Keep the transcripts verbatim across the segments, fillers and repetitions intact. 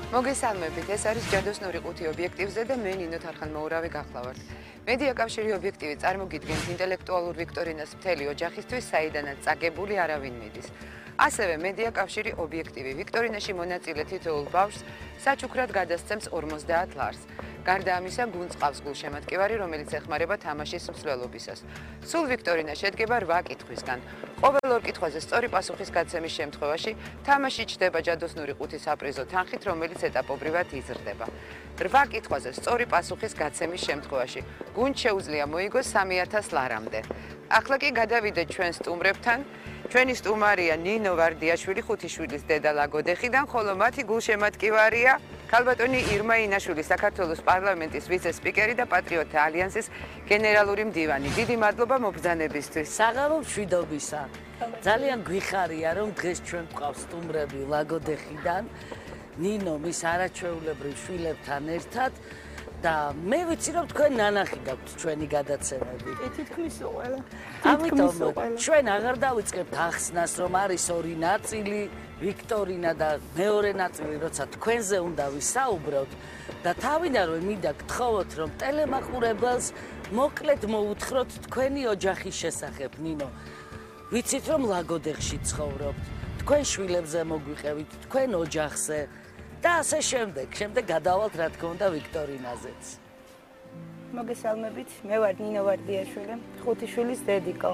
მოგესალმებით, ეს არის ჯადოსნური ყუთი ობიექტივზე და მე ნინო თარხანმოურავი გახლავართ. მედია კავშირი ობიექტივი წარმოგიდგენთ ინტელექტუალურ ვიქტორინას მთელი ოჯახისთვის, საიდანაც წაგებული არავინ მიდის. ასევე მედია კავშირი ობიექტივი ვიქტორინაში მონაწილე თითოეულ ბავშვს საჩუქრად გადასცემს ორმოცდაათ ლარს. გარდა ამისა, გუნდს ყავს გულშემატკივარი, რომელიც ეხმარება თამაშის მსვლელობისას. სულ ვიქტორინა შედგება რვა კითხვისგან. ყოველ ორ კითხვაზე სწორი პასუხის გაცემის შემთხვევაში თამაში ჩდება ჯადოსნური ყუთის საპრიზო თანხით, რომელიც ეტაპობრივად იზრდება. რვა კითხვაზე სწორი პასუხის გაცემის შემთხვევაში გუნდს შეუძლია მოიგოს სამი ათას ლარამდე. ახლა კი გადავიდეთ ჩვენ სტუმრებთან. ჩვენი სტუმარია ნინო ვარდიაშვილი, ხუთიშვილის დედა ლაგოდეხიდან, ხოლო მათი გულშემატკივარია ქალბატონი ირმა ინაშვილი, საქართველოს პარლამენტის ვიცე-სპიკერი და პატრიოტთა ალიანსის გენერალური მდივანი. დიდი მადლობა მობრძანებისთვის. საღამო მშვიდობისა. ძალიან გვიხარია, რომ დღეს ჩვენ გვყავს სტუმრები ლაგოდეხიდან, ნინო მის არაჩვეულებრივ შვილებთან ერთად და მე ვიცი, რომ თქვენ ნანახი გაქვთ ჩვენი გადაცემები. თითქმის ყველა. ამიტომ ჩვენ აღარ დავიწყებთ ახსნას, რომ არის ორი ნაწილი, ვიქტორინა და მეორე ნაწილი, როცა თქვენზე უნდა ვისაუბროთ და თავიდანვე მინდა გთხოვოთ, რომ ტელემაყურებელს მოკლედ მოუთხროთ თქვენი ოჯახის შესახებ, ნინო. ვიცით, რომ ლაგოდეხში ცხოვრობთ, თქვენ შვილებზე მოგვიყევით, თქვენ ოჯახზე და ასე შემდეგ. შემდეგ გადავალთ, რა თქმა უნდა, ვიქტორინაზეც. მოგესალმებით, მე ვარ ნინო ვარდიაშვილი, ხუთი შვილის დედიკო.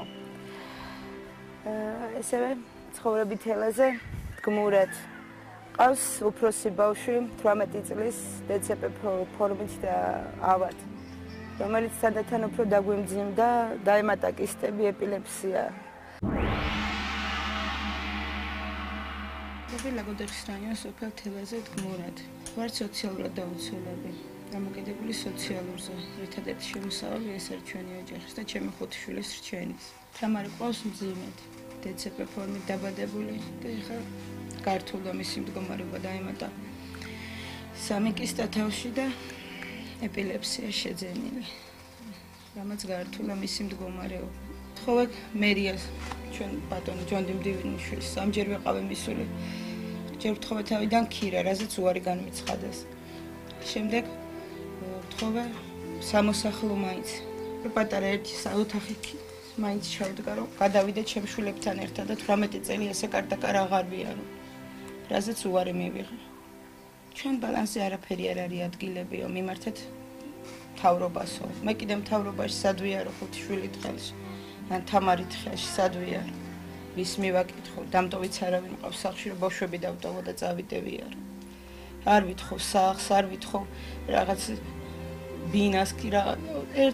ესევე ცხოვრებით ელაზე გმურად. ყავს უფროსი ბავშვი, თვრამეტი წლის, დცპ ფორმით და ავად, რომელიც თანდათან უფრო დაგვიმძიმდა, დაემატა კისტები, ეპილეფსია. ლაგოდეხის რაიონის სოფელ თელაზე გმურად. ვარ სოციალურად დაუცველები, დამოკიდებული სოციალურზე. ერთადერთი შემოსავალი ეს არის ჩვენი ოჯახის და ჩემი ხუთი შვილის რჩენის. თამარი ყავს მძიმედ, დცპ ფორმით დაბადებული და ეხლა გართულდა მისი მდგომარეობა დაემატა სამი კისტა თავში და ეპილეფსია შეძენილი. რამაც გართულდა მისი მდგომარეობა. თხოვეთ მერიას, ჩვენ ბატონი ჯონდი მდივანიშვილს, სამჯერ ვიყავი მისული. ჯერ ვთხოვე თავიდან ქირა, რაზეც უარი განმიცხადეს. შემდეგ ვთხოვე სამოსახლო მაინც. პატარა ერთი საოთახი მაინც ჩავდგა, რომ გადავიდე ჩემ შვილებთან ერთად და თვრამეტი წელი ესე კარტაკარ აღარ ვიარო. რაზეც უარი მივიღე. ჩვენ ბალანსზე არაფერი არ არის ადგილებიო, მიმართეთ მთავრობასო. მე კიდე მთავრობაში სად ვიარო ხუთი შვილით ხელში. ან თამარით ხელში სად ვიარო. ვის მივაკითხო, დამტოვიც არავინ მყავს სახლში, რომ ბავშვები დავტოვო და წავიდე ვიარო. არ ვითხოვ სახლს, არ ვითხოვ რაღაც ბინას კი რაღაც